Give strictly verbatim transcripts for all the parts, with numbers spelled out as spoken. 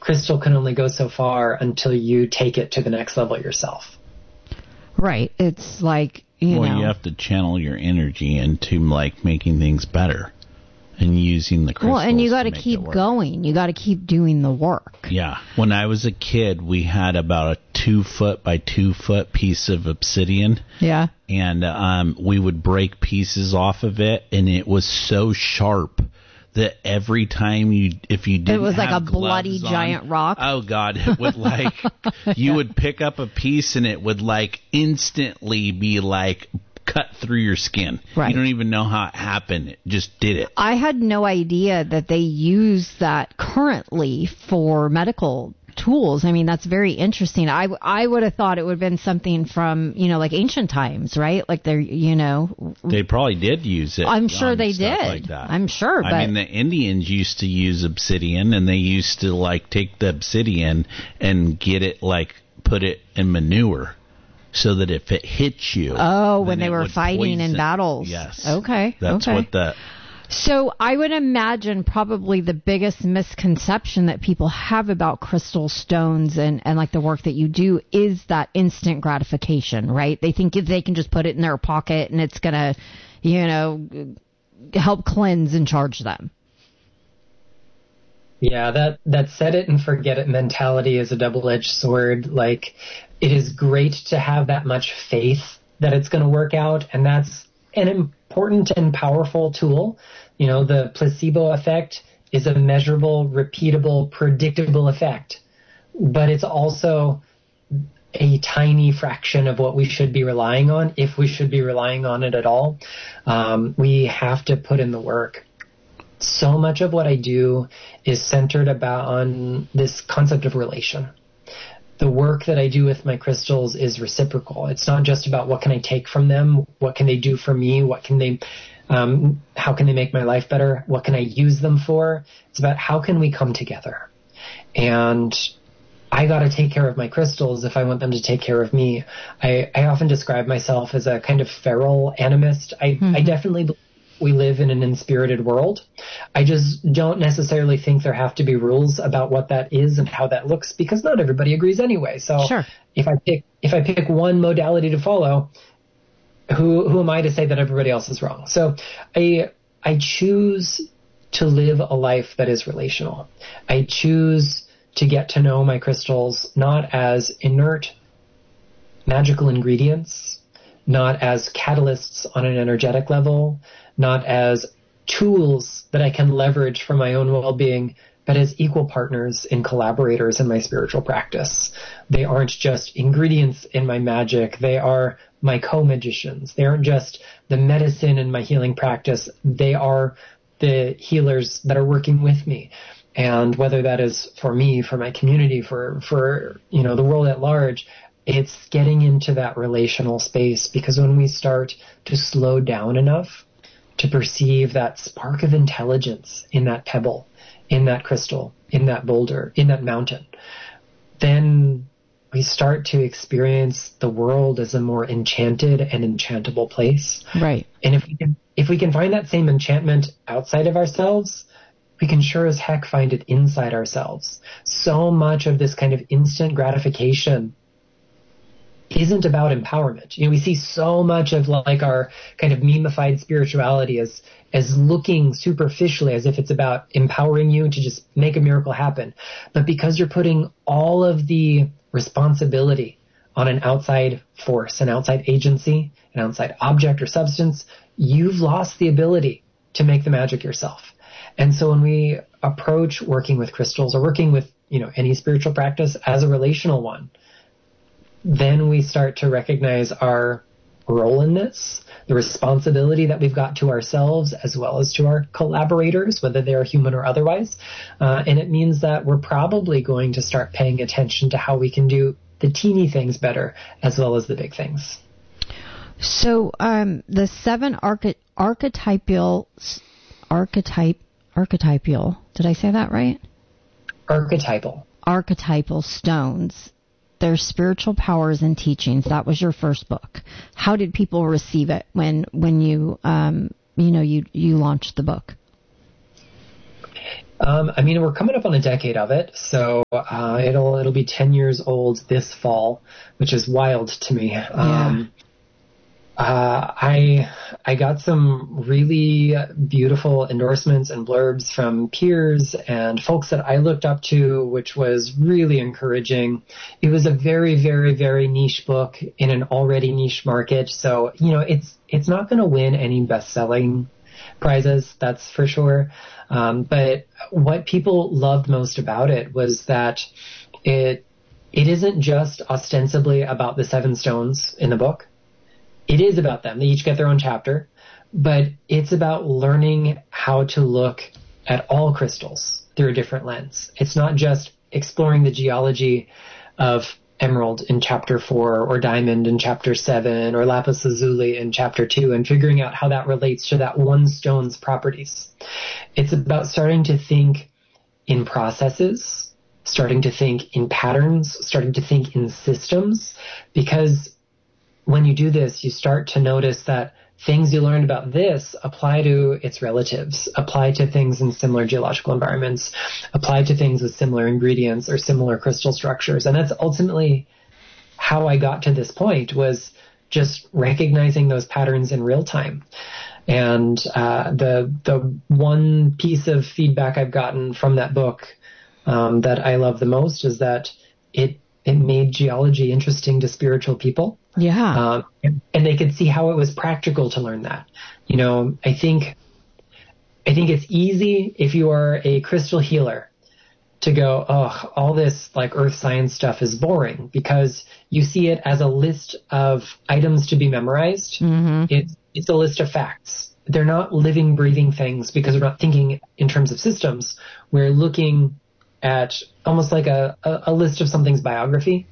crystal can only go so far until you take it to the next level yourself. Right. It's like, you well, know. you have to channel your energy into, like, making things better and using the crystals. Well, and you got to make keep it work. going. You got to keep doing the work. Yeah. When I was a kid, we had about a two foot by two foot piece of obsidian. Yeah. And um, we would break pieces off of it, and it was so sharp that every time you, if you didn't it was like have a bloody gloves on, giant rock. Oh God, it would like you would pick up a piece and it would like instantly be like cut through your skin. Right. You don't even know how it happened. It just did it. I had no idea that they use that currently for medical tools. I mean, that's very interesting. I, I would have thought it would have been something from, you know, like ancient times, right? Like they're, you know. They probably did use it. I'm sure on they stuff did. Like that. I'm sure. But I mean, the Indians used to use obsidian, and they used to like take the obsidian and get it like put it in manure, so that if it hits you, oh, when they it were fighting poison. in battles. Yes. Okay. That's okay. what the. So I would imagine probably the biggest misconception that people have about crystal stones and, and like the work that you do is that instant gratification, right? They think if they can just put it in their pocket and it's going to, you know, help cleanse and charge them. Yeah, that, that set it and forget it mentality is a double-edged sword. Like, it is great to have that much faith that it's going to work out, and that's an important and powerful tool. You know, the placebo effect is a measurable, repeatable, predictable effect, but it's also a tiny fraction of what we should be relying on, if we should be relying on it at all. Um, we have to put in the work. So much of what I do is centered about on this concept of relation. The work that I do with my crystals is reciprocal. It's not just about what can I take from them, what can they do for me, what can they, um, how can they make my life better, what can I use them for. It's about how can we come together. And I got to take care of my crystals if I want them to take care of me. I, I often describe myself as a kind of feral animist. I, mm-hmm. I definitely believe we live in an inspirited world. I just don't necessarily think there have to be rules about what that is and how that looks, because not everybody agrees anyway. So sure. if I pick if I pick one modality to follow, who who am I to say that everybody else is wrong? So I I choose to live a life that is relational. I choose to get to know my crystals not as inert magical ingredients, not as catalysts on an energetic level, not as tools that I can leverage for my own well-being, but as equal partners and collaborators in my spiritual practice. They aren't just ingredients in my magic. They are my co-magicians. They aren't just the medicine in my healing practice. They are the healers that are working with me. And whether that is for me, for my community, for, for, you know, the world at large, it's getting into that relational space, because when we start to slow down enough to perceive that spark of intelligence in that pebble, in that crystal, in that boulder, in that mountain, then we start to experience the world as a more enchanted and enchantable place. Right. And if we can, if we can find that same enchantment outside of ourselves, we can sure as heck find it inside ourselves. So much of this kind of instant gratification isn't about empowerment. You know, we see so much of like our kind of memeified spirituality as as looking superficially as if it's about empowering you to just make a miracle happen. But because you're putting all of the responsibility on an outside force, an outside agency, an outside object or substance, you've lost the ability to make the magic yourself. And so when we approach working with crystals or working with, you know, any spiritual practice as a relational one, then we start to recognize our role in this, the responsibility that we've got to ourselves as well as to our collaborators, whether they are human or otherwise. Uh, and it means that we're probably going to start paying attention to how we can do the teeny things better as well as the big things. So um, the seven arche- archetypal, archetype, archetypal, did I say that right? Archetypal. Archetypal stones. Their spiritual powers and teachings. That was your first book. How did people receive it when when you um, you know you you launched the book? Um, I mean, we're coming up on a decade of it, so uh, it'll it'll be ten years old this fall, which is wild to me. Yeah. Um, uh, I I got some really beautiful endorsements and blurbs from peers and folks that I looked up to, which was really encouraging. It was a very, very, very niche book in an already niche market, so you know it's it's not going to win any best-selling prizes, that's for sure. Um, but what people loved most about it was that it it isn't just ostensibly about the seven stones in the book. It is about them. They each get their own chapter, but it's about learning how to look at all crystals through a different lens. It's not just exploring the geology of emerald in chapter four, or diamond in chapter seven, or lapis lazuli in chapter two, and figuring out how that relates to that one stone's properties. It's about starting to think in processes, starting to think in patterns, starting to think in systems, because when you do this, you start to notice that things you learned about this apply to its relatives, apply to things in similar geological environments, apply to things with similar ingredients or similar crystal structures. And that's ultimately how I got to this point, was just recognizing those patterns in real time. And uh, the the one piece of feedback I've gotten from that book um, that I love the most is that it it made geology interesting to spiritual people. Yeah. Um, and, and they could see how it was practical to learn that. You know, I think, I think it's easy if you are a crystal healer to go, oh, all this like earth science stuff is boring, because you see it as a list of items to be memorized. Mm-hmm. It's, it's a list of facts. They're not living, breathing things, because we're not thinking in terms of systems. We're looking at almost like a, a, a list of something's biography.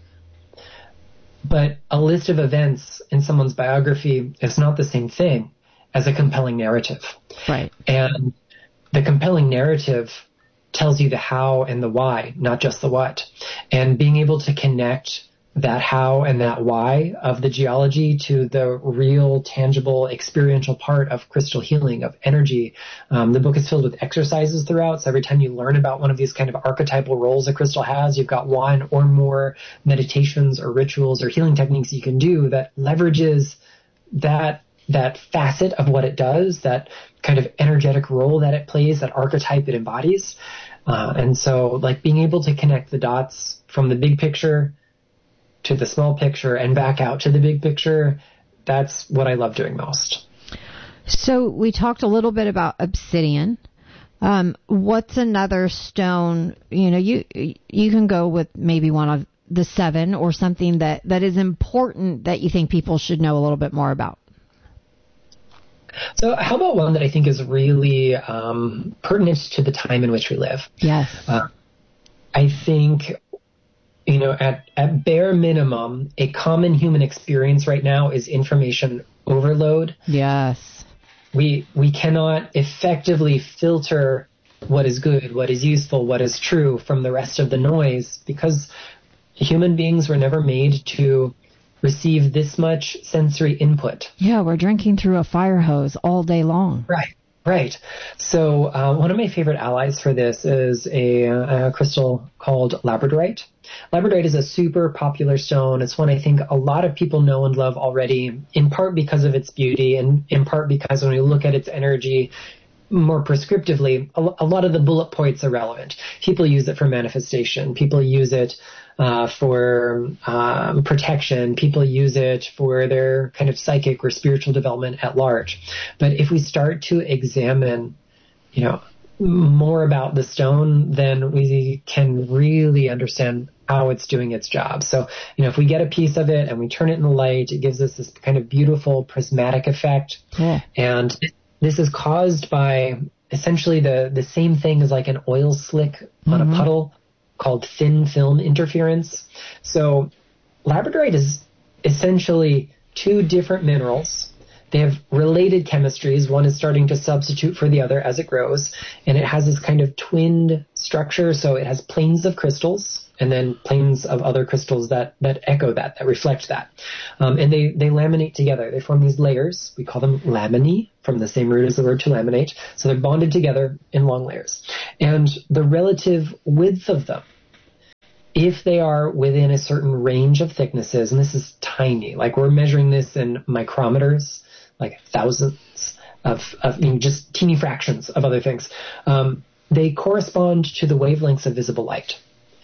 But a list of events in someone's biography is not the same thing as a compelling narrative. Right. And the compelling narrative tells you the how and the why, not just the what. And being able to connect that how and that why of the geology to the real, tangible, experiential part of crystal healing, of energy. Um, the book is filled with exercises throughout, so every time you learn about one of these kind of archetypal roles a crystal has, you've got one or more meditations or rituals or healing techniques you can do that leverages that that facet of what it does, that kind of energetic role that it plays, that archetype it embodies. Uh, and so, like, being able to connect the dots from the big picture to the small picture and back out to the big picture, that's what I love doing most. So we talked a little bit about obsidian. Um, what's another stone? You know, you you can go with maybe one of the seven, or something that, that is important that you think people should know a little bit more about. So how about one that I think is really um, pertinent to the time in which we live? Yes. Uh, I think, you know, at, at bare minimum, a common human experience right now is information overload. Yes. We we cannot effectively filter what is good, what is useful, what is true from the rest of the noise, because human beings were never made to receive this much sensory input. Yeah, we're drinking through a fire hose all day long. Right. Right. So uh, one of my favorite allies for this is a, a crystal called labradorite. Labradorite is a super popular stone. It's one I think a lot of people know and love already, in part because of its beauty, and in part because when we look at its energy more prescriptively, a, a lot of the bullet points are relevant. People use it for manifestation. People use it uh, for um, protection. People use it for their kind of psychic or spiritual development at large. But if we start to examine, you know, more about the stone, then we can really understand how it's doing its job. So, you know, if we get a piece of it and we turn it in the light, it gives us this kind of beautiful prismatic effect. Yeah. And this is caused by essentially the, the same thing as like an oil slick on mm-hmm. a puddle, called thin film interference. So labradorite is essentially two different minerals. They have related chemistries. One is starting to substitute for the other as it grows, and it has this kind of twinned structure. So it has planes of crystals and then planes of other crystals that, that echo that, that reflect that. Um, and they, they laminate together. They form these layers. We call them lamini, from the same root as the word to laminate. So they're bonded together in long layers. And the relative width of them, if they are within a certain range of thicknesses, and this is tiny, like we're measuring this in micrometers, like thousands of, of you know, just teeny fractions of other things, um, they correspond to the wavelengths of visible light.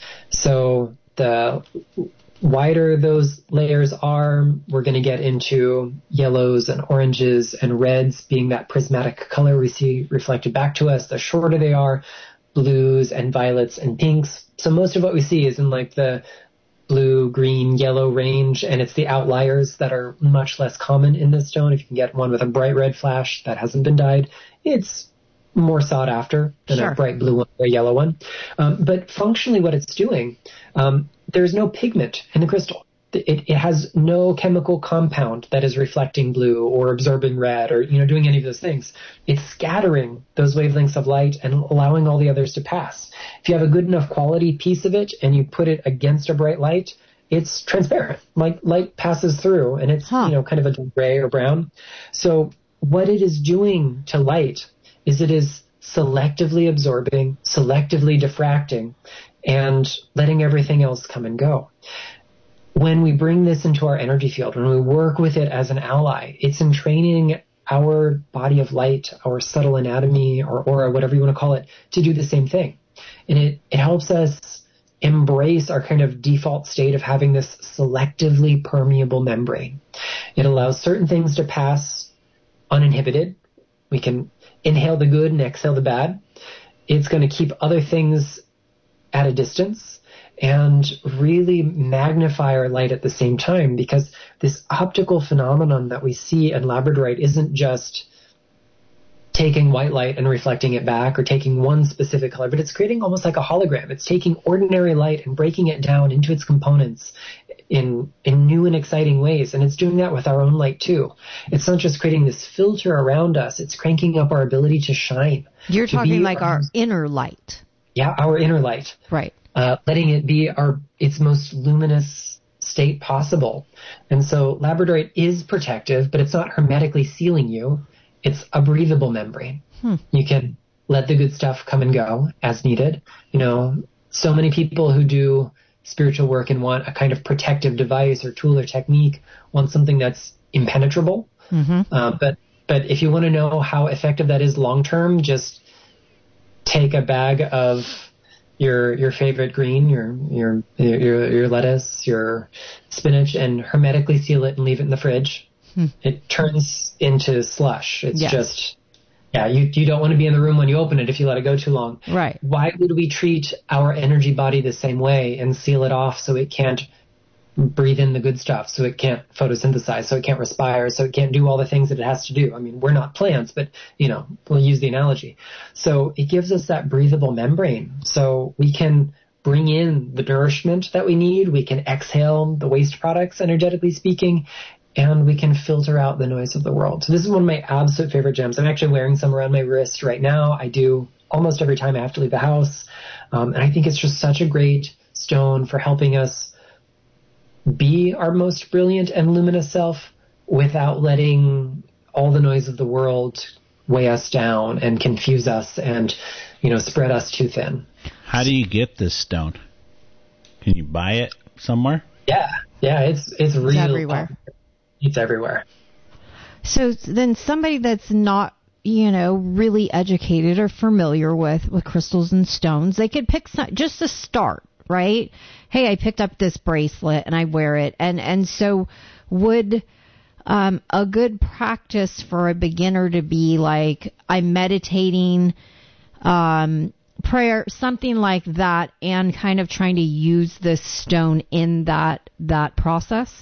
So the wider those layers are, we're going to get into yellows and oranges and reds being that prismatic color we see reflected back to us. The shorter they are, blues and violets and pinks. So most of what we see is in like the blue, green, yellow range, and it's the outliers that are much less common in this stone. If you can get one with a bright red flash that hasn't been dyed, it's more sought after than sure. a bright blue one or a yellow one. Um, but functionally what it's doing, um, there's no pigment in the crystal. It, it has no chemical compound that is reflecting blue or absorbing red or, you know, doing any of those things. It's scattering those wavelengths of light and allowing all the others to pass. If you have a good enough quality piece of it and you put it against a bright light, it's transparent. Like light passes through and it's, huh. you know, kind of a gray or brown. So what it is doing to light is it is selectively absorbing, selectively diffracting, and letting everything else come and go. When we bring this into our energy field, when we work with it as an ally, it's entraining our body of light, our subtle anatomy, or aura, whatever you want to call it, to do the same thing. And it, it helps us embrace our kind of default state of having this selectively permeable membrane. It allows certain things to pass uninhibited. We can inhale the good and exhale the bad. It's going to keep other things at a distance and really magnify our light at the same time, because this optical phenomenon that we see in labradorite isn't just taking white light and reflecting it back or taking one specific color, but it's creating almost like a hologram. It's taking ordinary light and breaking it down into its components in in new and exciting ways, and it's doing that with our own light too. It's not just creating this filter around us, it's cranking up our ability to shine. You're to talking like our, our inner light. Yeah, our inner light. Right. Uh, letting it be our its most luminous state possible. And so labradorite is protective, but it's not hermetically sealing you. It's a breathable membrane. Hmm. You can let the good stuff come and go as needed. You know, so many people who do spiritual work and want a kind of protective device or tool or technique want something that's impenetrable. Mm-hmm. Uh, but but if you want to know how effective that is long term, just take a bag of your your favorite green, your your your your lettuce, your spinach, and hermetically seal it and leave it in the fridge. Hmm. It turns into slush. It's yes. just, yeah, you you don't want to be in the room when you open it if you let it go too long. Right. Why would we treat our energy body the same way and seal it off so it can't breathe in the good stuff, so it can't photosynthesize, so it can't respire, so it can't do all the things that it has to do? I mean, we're not plants, but, you know, we'll use the analogy. So it gives us that breathable membrane so we can bring in the nourishment that we need, we can exhale the waste products, energetically speaking, and we can filter out the noise of the world. So this is one of my absolute favorite gems. I'm actually wearing some around my wrist right now. I do almost every time I have to leave the house. Um, and I think it's just such a great stone for helping us be our most brilliant and luminous self without letting all the noise of the world weigh us down and confuse us and, you know, spread us too thin. How do you get this stone? Can you buy it somewhere? Yeah, yeah, it's it's real. It's everywhere. It's everywhere. So then somebody that's not, you know, really educated or familiar with, with crystals and stones, they could pick some, just to start, right? Hey, I picked up this bracelet and I wear it. And, and so would um, a good practice for a beginner to be like, I'm meditating, um, prayer, something like that, and kind of trying to use this stone in that that process?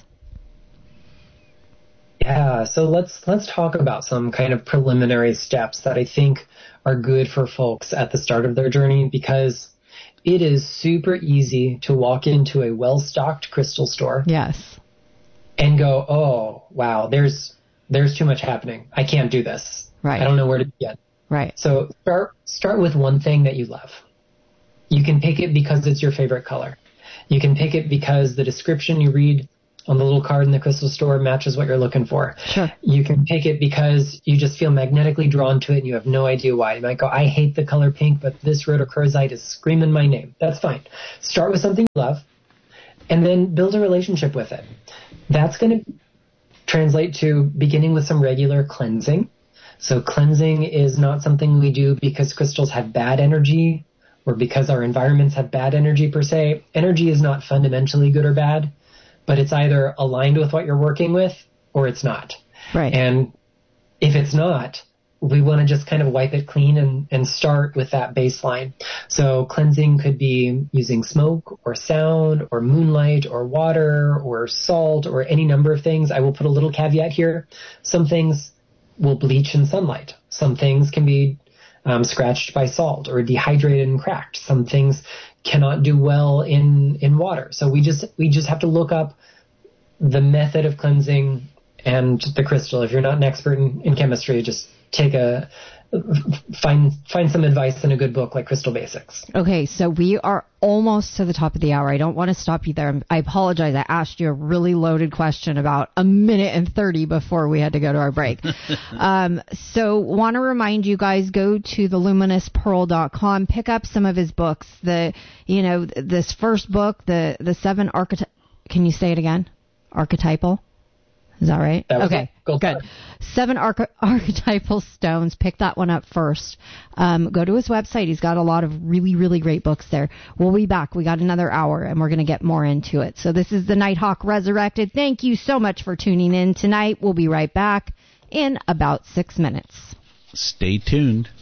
Yeah, so let's let's talk about some kind of preliminary steps that I think are good for folks at the start of their journey, because it is super easy to walk into a well-stocked crystal store. Yes. And go, oh, wow, there's there's too much happening. I can't do this. Right. I don't know where to begin. Right. So start start with one thing that you love. You can pick it because it's your favorite color. You can pick it because the description you read on the little card in the crystal store matches what you're looking for. Sure. You can pick it because you just feel magnetically drawn to it and you have no idea why. You might go, I hate the color pink, but this rhodochrosite is screaming my name. That's fine. Start with something you love and then build a relationship with it. That's going to translate to beginning with some regular cleansing. So cleansing is not something we do because crystals have bad energy or because our environments have bad energy per se. Energy is not fundamentally good or bad, but it's either aligned with what you're working with or it's not. Right. And if it's not, we want to just kind of wipe it clean and, and start with that baseline. So cleansing could be using smoke or sound or moonlight or water or salt or any number of things. I will put a little caveat here. Some things will bleach in sunlight. Some things can be um, scratched by salt or dehydrated and cracked. Some things cannot do well in, in water. So we just we just have to look up the method of cleansing and the crystal. If you're not an expert in, in chemistry, just take a find find some advice in a good book like Crystal Basics. Okay, so we are almost to the top of the hour. I don't want to stop you there. I apologize. I asked you a really loaded question about a minute and thirty before we had to go to our break. um, so want to remind you guys, go to the luminous pearl dot com, pick up some of his books. The, you know, this first book, the, the seven archetypal, can you say it again? Archetypal? Is that right? That okay, good. Start. Seven arch- archetypal stones. Pick that one up first. Um, go to his website. He's got a lot of really, really great books there. We'll be back. We got another hour, and we're going to get more into it. So this is the Nighthawk Resurrected. Thank you so much for tuning in tonight. We'll be right back in about six minutes. Stay tuned.